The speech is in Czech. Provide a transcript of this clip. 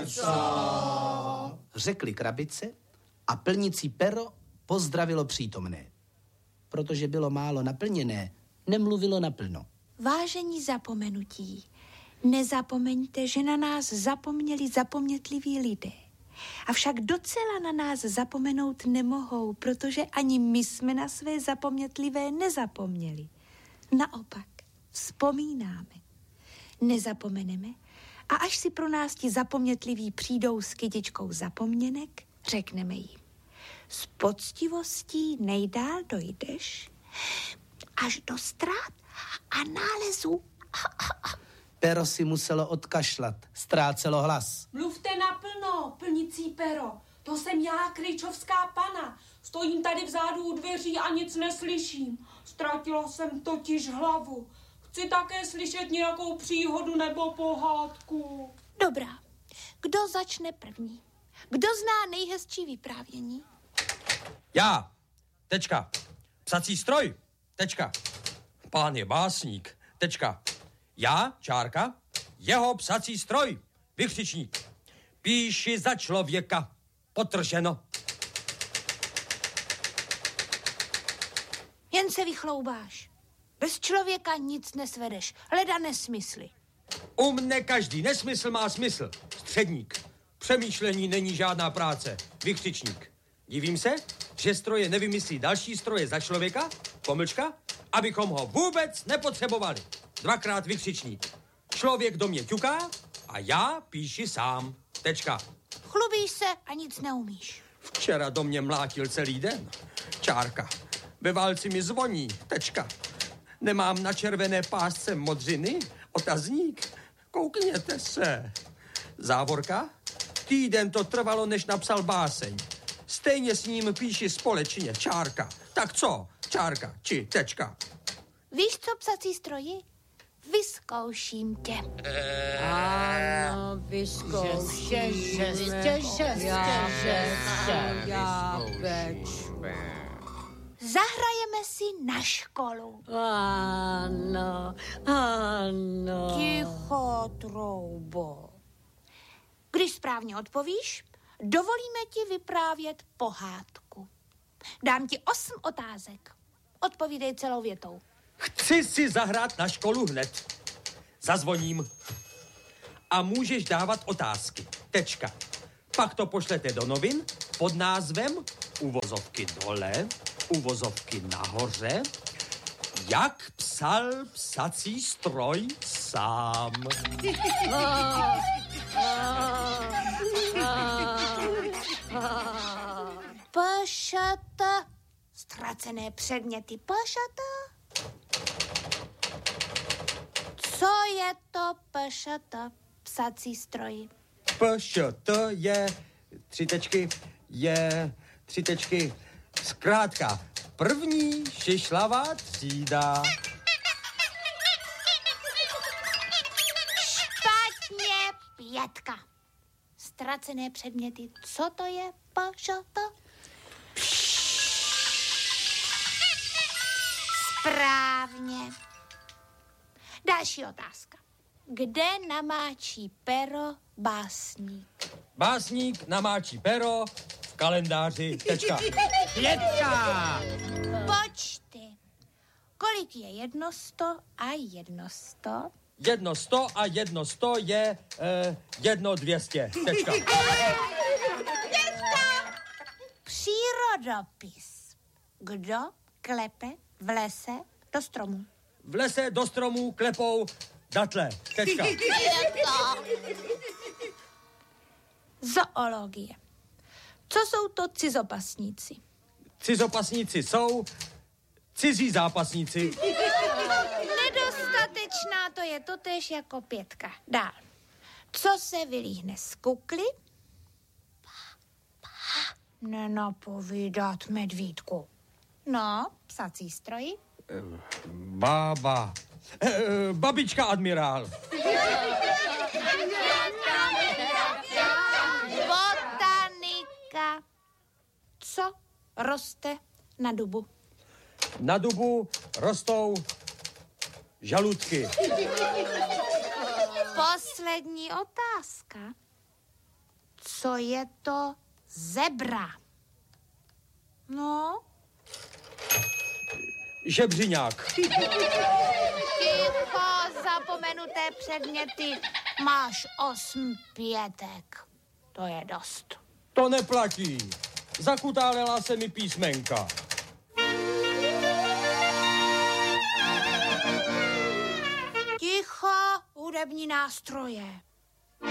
řekli krabice a plnící pero pozdravilo přítomné. Protože bylo málo naplněné, nemluvilo naplno. Vážení zapomenutí, nezapomeňte, že na nás zapomněli zapomnětliví lidé. Avšak docela na nás zapomenout nemohou, protože ani my jsme na své zapomnětlivé nezapomněli. Naopak, vzpomínáme. Nezapomeneme a až si pro nás ti zapomnětliví přijdou s kytičkou zapomněnek, řekneme jim: s poctivostí nejdál dojdeš až do ztrát a nálezu. Pero si muselo odkašlat, ztrácelo hlas. Mluvte naplno, plnící pero. To jsem já, Kryčovská pana. Stojím tady vzadu u dveří a nic neslyším. Ztratila jsem totiž hlavu. Chci také slyšet nějakou příhodu nebo pohádku. Dobrá. Kdo začne první? Kdo zná nejhezčí vyprávění? Já. Tečka. Psací stroj. Tečka. Pán je básník. Tečka. Já, čárka, jeho psací stroj. Vykřičník. Píši za člověka. Potrženo. Jen se vychloubáš. Bez člověka nic nesvedeš. Leda nesmysly. U mne každý nesmysl má smysl. Středník. Přemýšlení není žádná práce. Vykřičník. Divím se, že stroje nevymyslí další stroje za člověka, pomlčka, abychom ho vůbec nepotřebovali. Dvakrát vykřičník. Člověk do mě ťuká a já píši sám. Tečka. Chlubíš se a nic neumíš. Včera do mě mlátil celý den. Čárka. Ve válci mi zvoní. Tečka. Nemám na červené pásce modřiny? Otazník. Koukněte se. Závorka. Týden to trvalo, než napsal báseň. Stejně s ním píši společně. Čárka. Tak co? Čárka. Či tečka. Víš, co psací stroji? Vyzkouším tě. Ano, vyzkouším. Zahrajeme si na školu. Ano, ano. Ticho, troubo. Když správně odpovíš, dovolíme ti vyprávět pohádku. Dám ti 8 otázek. Odpovídej celou větou. Chci si zahrát na školu hned. Zazvoním. A můžeš dávat otázky. Tečka. Pak to pošlete do novin pod názvem uvozovky dole, uvozovky nahoře, jak psal psací stroj sám. PŠT. Ztracené předměty PŠT. Co je to PŠT, psací stroj? PŠT je 3 tečky, je 3 tečky, zkrátka první šišlavá třída. Špatně, 5. Ztracené předměty, co to je PŠT? Správně. Další otázka. Kde namáčí pero básník? Básník namáčí pero v kalendáři. Tečka. 5. Počty. Kolik je 100 a 100? 100 a 100 je 200. Tečka. Přírodopis. Kdo klepe v lese do stromu? V lese do stromů klepou datle. Tečka. Zoologie. Co jsou to cizopasníci? Cizopasníci jsou cizí zápasníci. Nedostatečná, to je totéž jako 5. Dál. Co se vylíhne z kukly? Nenapovídat, medvídku. No, psací stroj. Bába. Babička admirál. Botanika. Co roste na dubu? Na dubu rostou žaludky. Poslední otázka. Co je to zebra? No? Žebřiňák. Ticho, zapomenuté předměty. Máš 8 pětek. To je dost. To neplatí. Zakutálela se mi písmenka. Ticho, hudební nástroje.